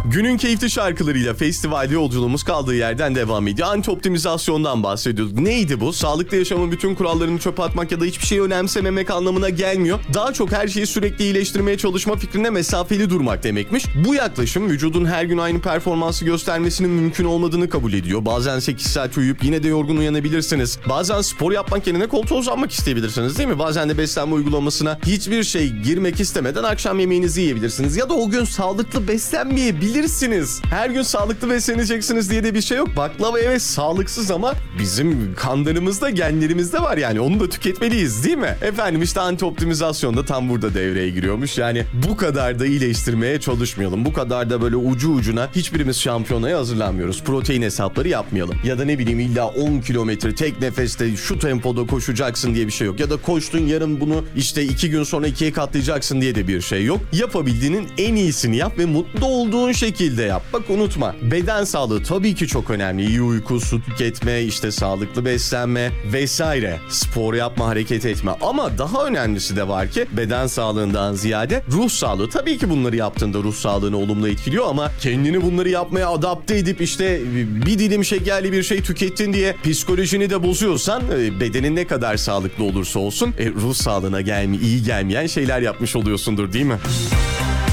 Günün keyifli şarkılarıyla festivalde yolculuğumuz kaldığı yerden devam ediyor. Anti-optimizasyondan bahsediyorduk. Neydi bu? Sağlıklı yaşamın bütün kurallarını çöpe atmak ya da hiçbir şeyi önemsememek anlamına gelmiyor. Daha çok her şeyi sürekli iyileştirmeye çalışma fikrine mesafeli durmak demekmiş. Bu yaklaşım vücudun her gün aynı performansı göstermesinin mümkün olmadığını kabul ediyor. Bazen 8 saat uyuyup yine de yorgun uyanabilirsiniz. Bazen spor yapmak yerine koltuğa uzanmak isteyebilirsiniz, değil mi? Bazen de beslenme uygulamasına hiçbir şey girmek istemeden akşam yemeğinizi yiyebilirsiniz. Ya da o gün sağlıklı beslenmeyebilirsiniz. Her gün sağlıklı besleneceksiniz diye de bir şey yok. Baklava evet sağlıksız ama bizim kanlarımızda, genlerimizde var yani. Onu da tüketmeliyiz, değil mi? Efendim işte anti-optimizasyon da tam burada devreye giriyormuş. Yani bu kadar da iyileştirmeye çalışmayalım. Bu kadar da böyle ucu ucuna hiçbirimiz şampiyonaya hazırlanmıyoruz. Protein hesapları yapmayalım. Ya da ne bileyim illa 10 kilometre tek nefeste şu tempoda koşacaksın diye bir şey yok. Ya da koştun yarın bunu işte 2 gün sonra 2'ye katlayacaksın diye de bir şey yok. Yapabildiğinin en iyisini yap ve mutlu olduğun şekilde yap. Bak unutma. Beden sağlığı tabii ki çok önemli. İyi uyku, su tüketme, işte sağlıklı beslenme vesaire. Spor yapma, hareket etme. Ama daha önemlisi de var ki beden sağlığından ziyade ruh sağlığı. Tabii ki bunları yaptığında ruh sağlığını olumlu etkiliyor ama kendini bunları yapmaya adapte edip işte bir dilim şekerli bir şey tükettin diye psikolojini de bozuyorsan bedenin ne kadar sağlıklı olursa olsun ruh sağlığına iyi gelmeyen şeyler yapmış oluyorsundur, değil mi?